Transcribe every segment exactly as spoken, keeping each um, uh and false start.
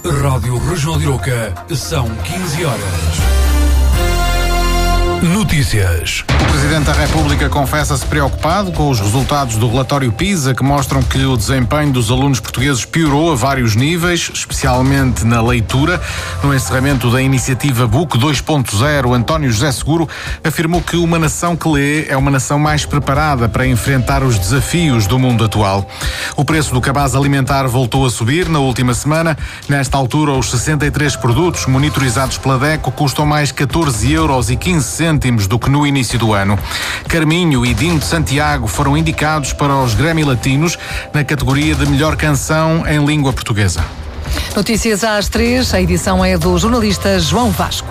Rádio Regional de Iroca, são quinze horas. Notícias. O Presidente da República confessa-se preocupado com os resultados do relatório PISA, que mostram que o desempenho dos alunos portugueses piorou a vários níveis, especialmente na leitura. No encerramento da iniciativa Book dois ponto zero, António José Seguro afirmou que uma nação que lê é uma nação mais preparada para enfrentar os desafios do mundo atual. O preço do cabaz alimentar voltou a subir na última semana. Nesta altura, os sessenta e três produtos monitorizados pela DECO custam mais catorze euros e quinze cêntimos do que no início do ano. Carminho e Dino de Santiago foram indicados para os Grammy Latinos na categoria de melhor canção em língua portuguesa. Notícias às três, a edição é do jornalista João Vasco.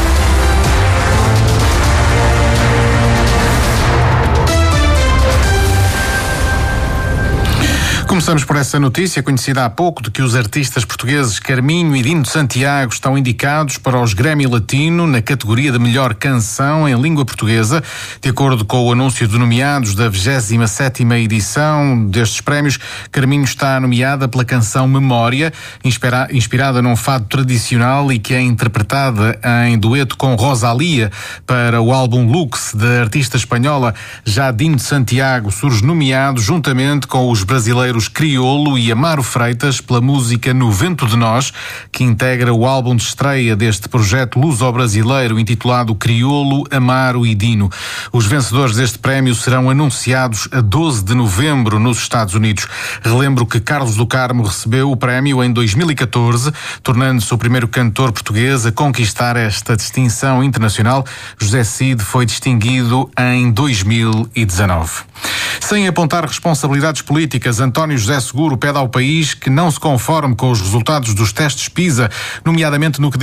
Começamos por essa notícia, conhecida há pouco, de que os artistas portugueses Carminho e Dino de Santiago estão indicados para os Grammy Latino na categoria de melhor canção em língua portuguesa. De acordo com o anúncio de nomeados da vigésima sétima edição destes prémios, Carminho está nomeada pela canção Memória, inspira- inspirada num fado tradicional e que é interpretada em dueto com Rosalía para o álbum Lux, da artista espanhola. Já Dino de Santiago surge nomeado juntamente com os brasileiros Criolo e Amaro Freitas pela música No Vento de Nós, que integra o álbum de estreia deste projeto luso-brasileiro intitulado Criolo, Amaro e Dino. Os vencedores deste prémio serão anunciados a doze de novembro nos Estados Unidos. Relembro que Carlos do Carmo recebeu o prémio em dois mil e catorze, tornando-se o primeiro cantor português a conquistar esta distinção internacional. José Cid foi distinguido em dois mil e dezanove. Sem apontar responsabilidades políticas, António José Seguro pede ao país que não se conforme com os resultados dos testes PISA, nomeadamente no que diz